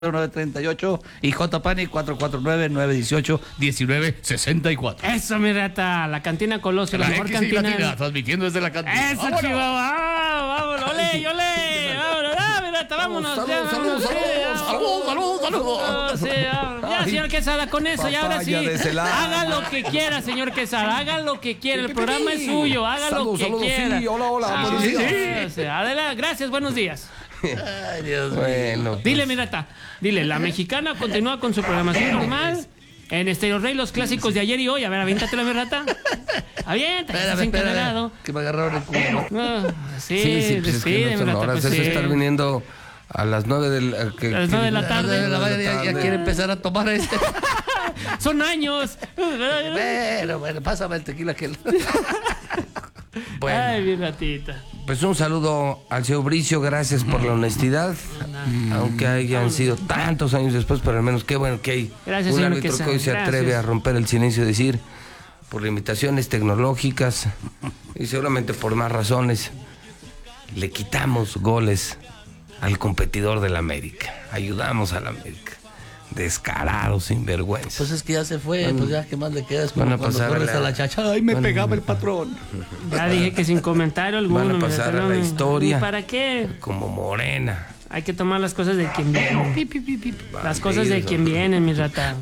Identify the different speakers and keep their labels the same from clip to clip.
Speaker 1: 938 y JPANI 449-918-1964.
Speaker 2: Eso, mi rata, la cantina Colosio, la mejor cantina.
Speaker 1: Latina, transmitiendo desde la cantina.
Speaker 2: Eso, Chihuahua, vámonos, ole, vámonos, mi rata, vámonos. Saludos. Ya, señor Quesada, con eso, y ahora sí, haga lo que quiera, señor Quesada, haga lo que quiera, el programa es suyo, haga lo que quiera.
Speaker 1: Sí, hola, buenos días.
Speaker 2: Adelante, gracias, buenos días.
Speaker 1: Ay, Dios mío.
Speaker 3: Bueno,
Speaker 2: Dile, mi rata, dile, la mexicana continúa con su programación normal. En Estéreo Rey, los clásicos de ayer y hoy. A ver, aviéntatela, mi rata. Aviéntate, estás encarregado.
Speaker 1: Que me agarraron el culo.
Speaker 2: Sí,
Speaker 3: pues es que
Speaker 2: despide, mi
Speaker 3: no son
Speaker 2: rata.
Speaker 3: horas,
Speaker 2: Pues,
Speaker 3: eso
Speaker 2: sí.
Speaker 3: estar viniendo a las 9 de la,
Speaker 2: A las 9 de la tarde.
Speaker 1: Ya quiere empezar a tomar este.
Speaker 2: Son años.
Speaker 1: Bueno, pásame el tequila que...
Speaker 3: Bueno,
Speaker 2: Ay, mi ratita.
Speaker 3: pues un saludo al señor Bricio, gracias por la honestidad, aunque hayan sido tantos años después, pero al menos qué bueno que hay
Speaker 2: Gracias,
Speaker 3: un
Speaker 2: señor
Speaker 3: árbitro que
Speaker 2: Quesada,
Speaker 3: hoy se
Speaker 2: gracias.
Speaker 3: atreve a romper el silencio y decir, por limitaciones tecnológicas y seguramente por más razones, le quitamos goles al competidor del América, ayudamos al América. Descarados, sinvergüenza.
Speaker 1: Pues es que ya se fue, pues ya, ¿qué más le queda? Es como
Speaker 3: van a
Speaker 1: cuando
Speaker 3: pasar
Speaker 1: corres
Speaker 3: a la-
Speaker 1: a la chacha. Ay, me pegaba el patrón.
Speaker 2: Ya dije que sin comentario alguno.
Speaker 3: Van a
Speaker 2: mi
Speaker 3: pasar
Speaker 2: rata,
Speaker 3: a la historia.
Speaker 2: ¿Para qué?
Speaker 3: Como Morena.
Speaker 2: Hay que tomar las cosas de quien viene. Las cosas de quien viene, mi rata.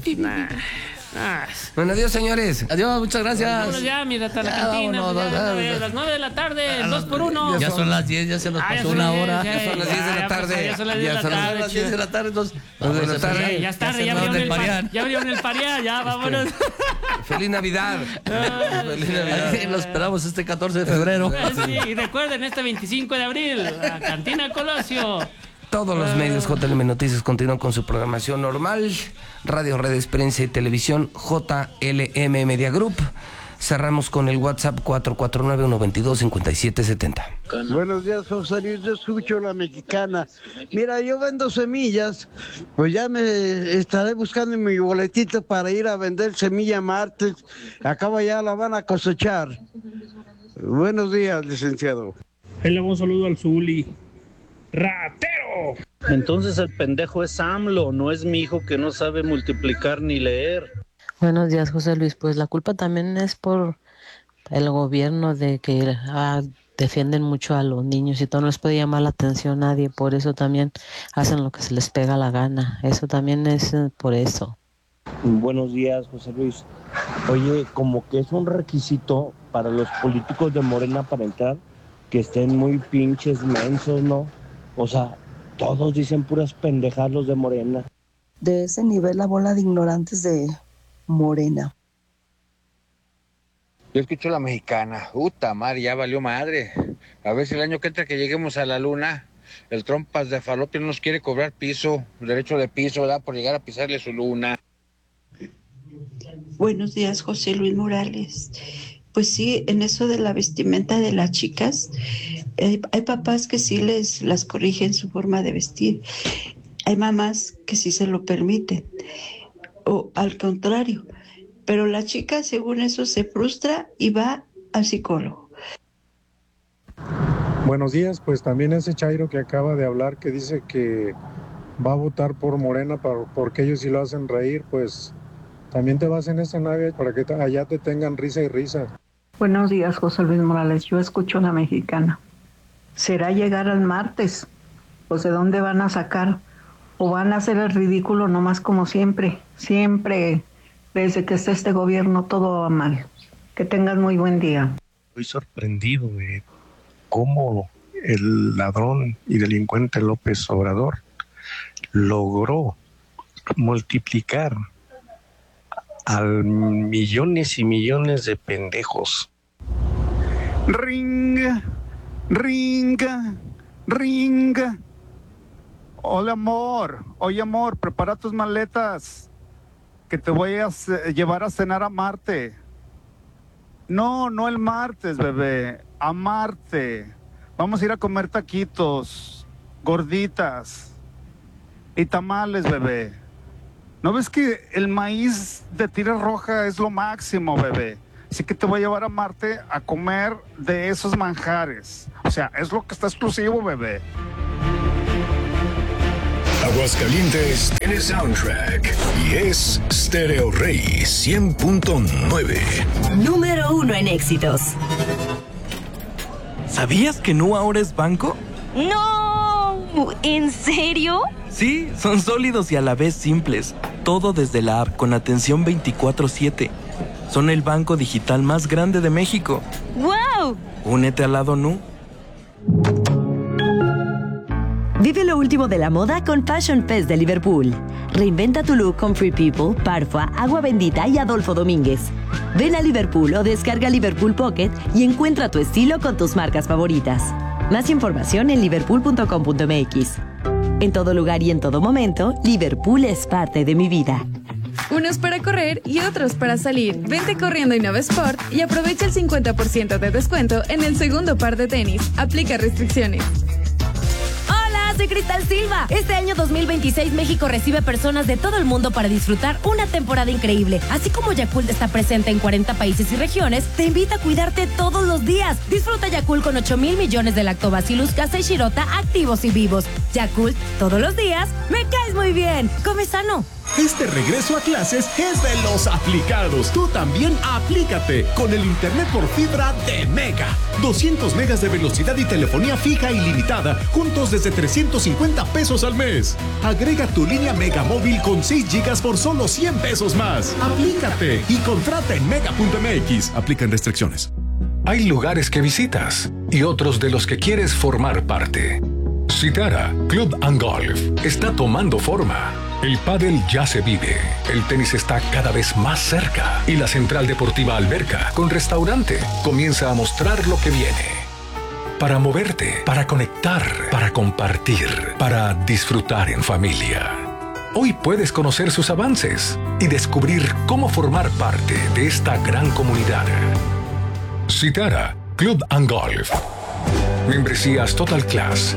Speaker 3: Bueno, adiós, señores.
Speaker 1: Adiós, muchas gracias.
Speaker 2: Vámonos ya, mi rata, a la
Speaker 1: Ya,
Speaker 2: cantina.
Speaker 1: vámonos,
Speaker 2: Pues ya,
Speaker 1: vámonos.
Speaker 2: a las 9 de la tarde, 2 por 1.
Speaker 1: Ya son las 10, ya se nos
Speaker 2: Ah, ya
Speaker 1: pasó
Speaker 2: son
Speaker 1: una
Speaker 2: las
Speaker 1: hora.
Speaker 2: 10,
Speaker 3: Ya son las 10 de la tarde.
Speaker 2: Ya son las 10 de la
Speaker 3: Ya son
Speaker 2: tarde.
Speaker 1: las 10 de la tarde, entonces.
Speaker 3: Las de la
Speaker 1: vamos a
Speaker 3: tarde.
Speaker 1: hacer-
Speaker 2: Ya es tarde, ya
Speaker 1: cerraron
Speaker 2: abrieron
Speaker 1: el parián.
Speaker 2: ya abrieron el parián, ya vámonos.
Speaker 3: Feliz Navidad. Feliz Navidad.
Speaker 1: Ahí lo esperamos este 14 de febrero.
Speaker 2: Sí, y recuerden, este 25 de abril, la cantina Colosio.
Speaker 3: Todos los medios JLM Noticias continúan con su programación normal. Radio, redes, prensa y televisión JLM Media Group. Cerramos con el WhatsApp 449-122-5770.
Speaker 4: Buenos días, José Luis. Yo escucho la mexicana. Mira, yo vendo semillas. Pues ya me estaré buscando mi boletito para ir a vender semilla martes. Acaba ya la van a cosechar. Buenos días, licenciado.
Speaker 5: Ahí le hago un saludo al Zuli. ¡Ratero!
Speaker 6: Entonces el pendejo es AMLO, no es mi hijo que no sabe multiplicar ni leer.
Speaker 7: Buenos días, José Luis. Pues la culpa también es por el gobierno de que defienden mucho a los niños y todo, no les puede llamar la atención a nadie, por eso también hacen lo que se les pega la gana. Eso también es por eso.
Speaker 8: Buenos días, José Luis. Oye, como que es un requisito para los políticos de Morena para entrar que estén muy pinches mensos, ¿no? O sea, todos dicen puras pendejadas los de Morena.
Speaker 9: De ese nivel la bola de ignorantes de Morena.
Speaker 10: Yo escucho la mexicana. Puta madre, ya valió madre. A ver si el año que entra que lleguemos a la luna, el trompas de falopio no nos quiere cobrar piso, derecho de piso, ¿verdad? Por llegar a pisarle su luna.
Speaker 11: Buenos días, José Luis Morales. Pues sí, en eso de la vestimenta de las chicas, hay papás que sí las corrigen su forma de vestir. Hay mamás que sí se lo permiten, o al contrario. Pero la chica, según eso, se frustra y va al psicólogo.
Speaker 12: Buenos días, pues también ese Chairo que acaba de hablar, que dice que va a votar por Morena porque ellos sí lo hacen reír, pues también te vas en esa nave para que allá te tengan risa y risa.
Speaker 13: Buenos días, José Luis Morales. Yo escucho la mexicana. ¿Será llegar al martes? ¿O de dónde van a sacar? ¿O van a hacer el ridículo nomás como siempre? Siempre, desde que está este gobierno, todo va mal. Que tengan muy buen día.
Speaker 14: Estoy sorprendido de cómo el ladrón y delincuente López Obrador logró multiplicar a millones y millones de pendejos.
Speaker 15: Ring, ring, ring. Hola, amor. Oye, amor, prepara tus maletas, que te voy a llevar a cenar a Marte. No el martes, bebé, a Marte. Vamos a ir a comer taquitos, gorditas y tamales, bebé. ¿No ves que el maíz de tira roja es lo máximo, bebé? Así que te voy a llevar a Marte a comer de esos manjares. O sea, es lo que está exclusivo, bebé.
Speaker 16: Aguascalientes tiene soundtrack y es Stereo Rey 100.9.
Speaker 17: Número 1 en éxitos.
Speaker 18: ¿Sabías que Nu ahora es banco?
Speaker 17: ¡No! ¿En serio?
Speaker 18: Sí, son sólidos y a la vez simples. Todo desde la app con atención 24/7. Son el banco digital más grande de México.
Speaker 17: ¡Wow!
Speaker 18: Únete al lado Nu.
Speaker 17: Vive lo último de la moda con Fashion Fest de Liverpool. Reinventa tu look con Free People, Parfua, Agua Bendita y Adolfo Domínguez. Ven a Liverpool o descarga Liverpool Pocket y encuentra tu estilo con tus marcas favoritas. Más información en liverpool.com.mx. En todo lugar y en todo momento, Liverpool es parte de mi vida.
Speaker 19: Unos para correr y otros para salir. Vente corriendo Innova Sport y aprovecha el 50% de descuento en el segundo par de tenis. Aplica restricciones.
Speaker 20: Soy Cristal Silva. Este año 2026 México recibe personas de todo el mundo para disfrutar una temporada increíble. Así como Yakult está presente en 40 países y regiones, te invita a cuidarte todos los días. Disfruta Yakult con 8,000 millones de Lactobacillus casei shirota activos y vivos. Yakult, todos los días, me caes muy bien. Come sano.
Speaker 21: Este regreso a clases es de los aplicados. Tú también aplícate con el internet por fibra de Mega. 200 megas de velocidad y telefonía fija ilimitada, juntos desde 350 pesos al mes. Agrega tu línea Mega móvil con 6 gigas por solo 100 pesos más. Aplícate y contrata en mega.mx. Aplican restricciones.
Speaker 16: Hay lugares que visitas y otros de los que quieres formar parte. Citara Club and Golf está tomando forma. El pádel ya se vive, el tenis está cada vez más cerca y la central deportiva Alberca, con restaurante, comienza a mostrar lo que viene. Para moverte, para conectar, para compartir, para disfrutar en familia. Hoy puedes conocer sus avances y descubrir cómo formar parte de esta gran comunidad. Citara Club and Golf. Membresías Total Class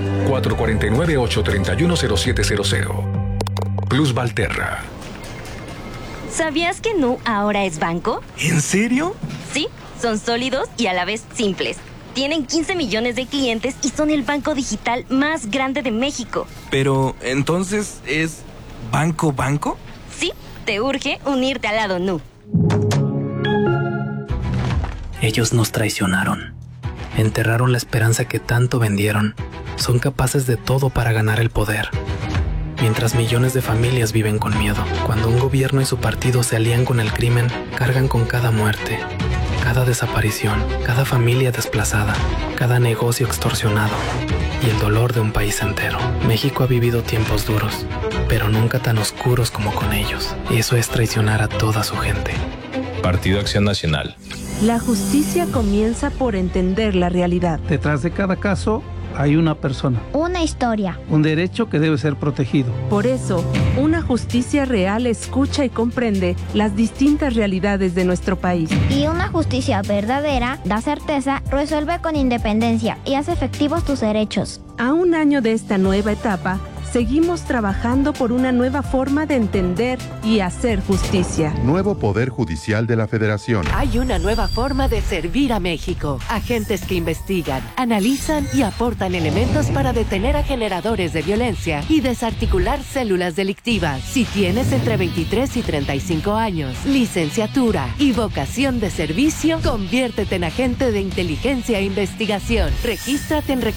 Speaker 16: 449-831-0700. Plus Valterra.
Speaker 17: ¿Sabías que Nu ahora es banco?
Speaker 18: ¿En serio?
Speaker 17: Sí, son sólidos y a la vez simples. Tienen 15 millones de clientes y son el banco digital más grande de México.
Speaker 18: Pero, ¿entonces es banco?
Speaker 17: Sí, te urge unirte al lado Nu.
Speaker 22: Ellos nos traicionaron. Enterraron la esperanza que tanto vendieron. Son capaces de todo para ganar el poder. Mientras millones de familias viven con miedo. Cuando un gobierno y su partido se alían con el crimen, cargan con cada muerte, cada desaparición, cada familia desplazada, cada negocio extorsionado y el dolor de un país entero. México ha vivido tiempos duros, pero nunca tan oscuros como con ellos. Y eso es traicionar a toda su gente.
Speaker 23: Partido Acción Nacional.
Speaker 24: La justicia comienza por entender la realidad.
Speaker 25: Detrás de cada caso hay una persona.
Speaker 26: Una historia.
Speaker 25: Un derecho que debe ser protegido.
Speaker 24: Por eso, una justicia real escucha y comprende las distintas realidades de nuestro país.
Speaker 26: Y una justicia verdadera da certeza, resuelve con independencia y hace efectivos tus derechos.
Speaker 24: A un año de esta nueva etapa, seguimos trabajando por una nueva forma de entender y hacer justicia.
Speaker 27: Nuevo Poder Judicial de la Federación.
Speaker 28: Hay una nueva forma de servir a México. Agentes que investigan, analizan y aportan elementos para detener a generadores de violencia y desarticular células delictivas. Si tienes entre 23 y 35 años, licenciatura y vocación de servicio, conviértete en agente de inteligencia e investigación. Regístrate en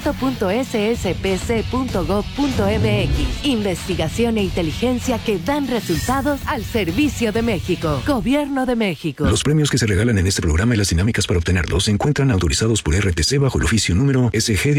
Speaker 28: reclutamiento.sspc.gov.mx. Investigación e inteligencia que dan resultados al servicio de México. Gobierno de México.
Speaker 29: Los premios que se regalan en este programa y las dinámicas para obtenerlos se encuentran autorizados por RTC bajo el oficio número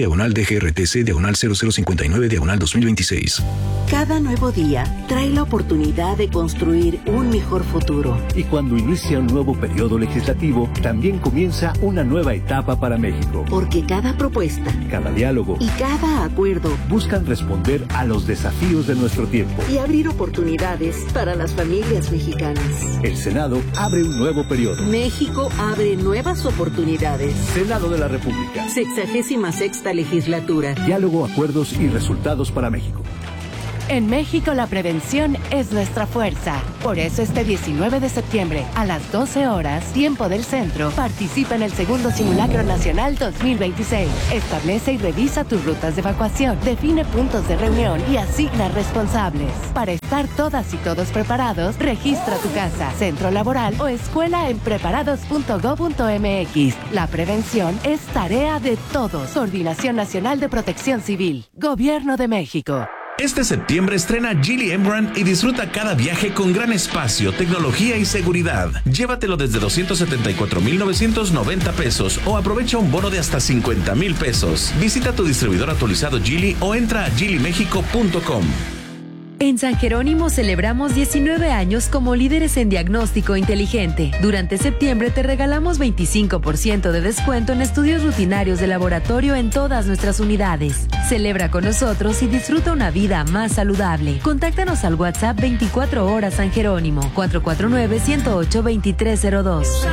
Speaker 29: SG/DGRTC/0059/2026.
Speaker 30: Cada nuevo día trae la oportunidad de construir un mejor futuro.
Speaker 31: Y cuando inicia un nuevo periodo legislativo, también comienza una nueva etapa para México.
Speaker 30: Porque cada propuesta,
Speaker 31: cada diálogo
Speaker 30: y cada acuerdo
Speaker 31: buscan responder a los desafíos de nuestro tiempo
Speaker 30: y abrir oportunidades para las familias mexicanas.
Speaker 31: El Senado abre un nuevo periodo.
Speaker 30: México abre nuevas oportunidades.
Speaker 31: Senado de la República.
Speaker 30: 66ª legislatura.
Speaker 31: Diálogo, acuerdos y resultados para México.
Speaker 28: En México la prevención es nuestra fuerza. Por eso este 19 de septiembre a las 12 horas, tiempo del centro, participa en el segundo Simulacro Nacional 2026. Establece y revisa tus rutas de evacuación, define puntos de reunión y asigna responsables. Para estar todas y todos preparados, registra tu casa, centro laboral o escuela en preparados.go.mx. La prevención es tarea de todos. Coordinación Nacional de Protección Civil. Gobierno de México.
Speaker 1: Este septiembre estrena Geely Embraer y disfruta cada viaje con gran espacio, tecnología y seguridad. Llévatelo desde 274,990 pesos o aprovecha un bono de hasta 50,000 pesos. Visita tu distribuidor autorizado Geely o entra a geelymexico.com.
Speaker 2: En San Jerónimo celebramos 19 años como líderes en diagnóstico inteligente. Durante septiembre te regalamos 25% de descuento en estudios rutinarios de laboratorio en todas nuestras unidades. Celebra con nosotros y disfruta una vida más saludable. Contáctanos al WhatsApp 24 horas San Jerónimo, 449-108-2302.
Speaker 3: San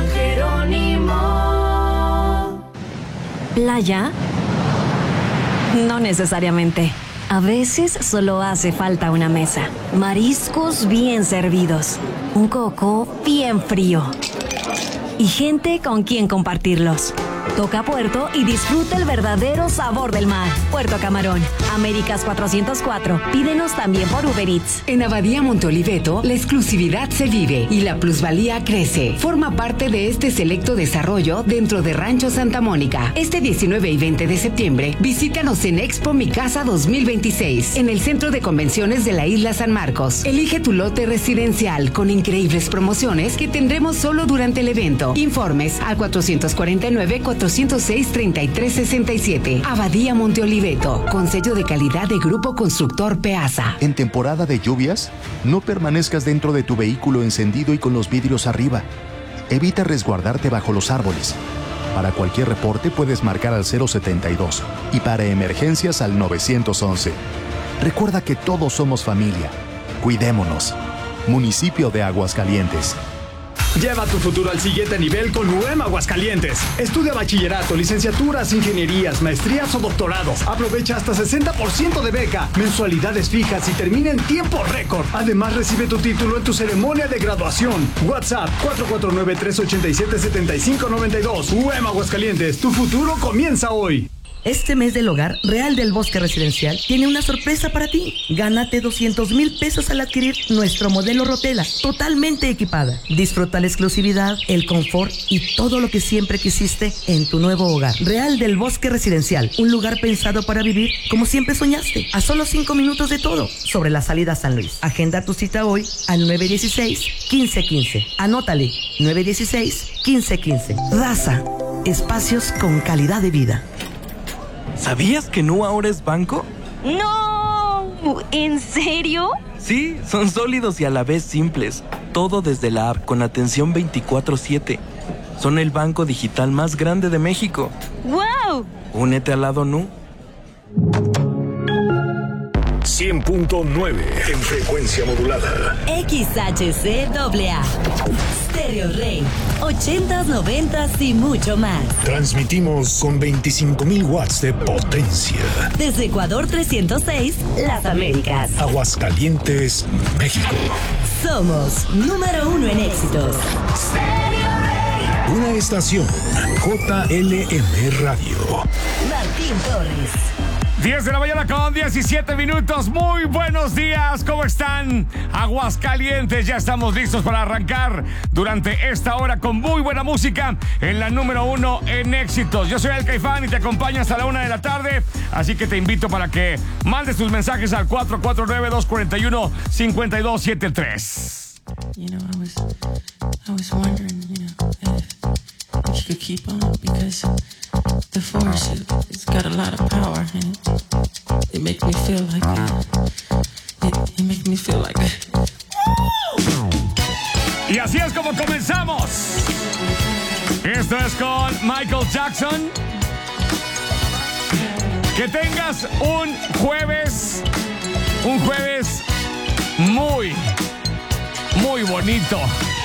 Speaker 3: Jerónimo.
Speaker 4: ¿Playa? No necesariamente. A veces solo hace falta una mesa, mariscos bien servidos, un coco bien frío y gente con quien compartirlos. Toca Puerto y disfruta el verdadero sabor del mar. Puerto Camarón, Américas 404. Pídenos también por Uber Eats.
Speaker 5: En Abadía Monte Oliveto, la exclusividad se vive y la plusvalía crece. Forma parte de este selecto desarrollo dentro de Rancho Santa Mónica. Este 19 y 20 de septiembre, visítanos en Expo Mi Casa 2026, en el Centro de Convenciones de la Isla San Marcos. Elige tu lote residencial con increíbles promociones que tendremos solo durante el evento. Informes al 449-406-3367. Abadía Monte Oliveto, con sello de calidad de Grupo Constructor Peasa.
Speaker 6: En temporada de lluvias, no permanezcas dentro de tu vehículo encendido y con los vidrios arriba. Evita resguardarte bajo los árboles. Para cualquier reporte puedes marcar al 072 y para emergencias al 911. Recuerda que todos somos familia. Cuidémonos. Municipio de Aguascalientes.
Speaker 7: Lleva tu futuro al siguiente nivel con UEM Aguascalientes. Estudia bachillerato, licenciaturas, ingenierías, maestrías o doctorados. Aprovecha hasta 60% de beca, mensualidades fijas y termina en tiempo récord. Además, recibe tu título en tu ceremonia de graduación. WhatsApp 449-387-7592. UEM Aguascalientes, tu futuro comienza hoy.
Speaker 8: Este mes del hogar, Real del Bosque Residencial tiene una sorpresa para ti. Gánate 200,000 pesos al adquirir nuestro modelo Rotela, totalmente equipada. Disfruta la exclusividad, el confort y todo lo que siempre quisiste en tu nuevo hogar. Real del Bosque Residencial, un lugar pensado para vivir como siempre soñaste. A solo 5 minutos de todo, sobre la salida a San Luis. Agenda tu cita hoy al 916-1515. Anótale, 916-1515. Raza, espacios con calidad de vida.
Speaker 18: ¿Sabías que Nu ahora es banco?
Speaker 4: ¡No! ¿En serio?
Speaker 18: Sí, son sólidos y a la vez simples. Todo desde la app con atención 24/7. Son el banco digital más grande de México.
Speaker 4: ¡Wow!
Speaker 18: Únete al lado Nu.
Speaker 9: 100.9 en frecuencia modulada.
Speaker 17: XHCAA. Stereo Rey. 80s, 90s y mucho más.
Speaker 9: Transmitimos con 25,000 watts de potencia.
Speaker 17: Desde Ecuador 306, Las Américas.
Speaker 9: Aguascalientes, México.
Speaker 17: Somos número 1 en éxitos.
Speaker 9: Stereo Rey. Una estación JLM Radio.
Speaker 17: Martín Torres.
Speaker 10: 10 de la mañana con 17 minutos. Muy buenos días, ¿cómo están? Aguascalientes, ya estamos listos para arrancar durante esta hora con muy buena música en la número 1 en éxitos. Yo soy El Caifán y te acompaño hasta la 1 de la tarde, así que te invito para que mandes tus mensajes al 449-241-5273.
Speaker 11: You know, I was wondering, if you could keep on, because the force, it's got a lot of power, and it makes me feel like it makes me feel like
Speaker 10: Y así es como comenzamos. Esto es con Michael Jackson. Que tengas un jueves muy bonito.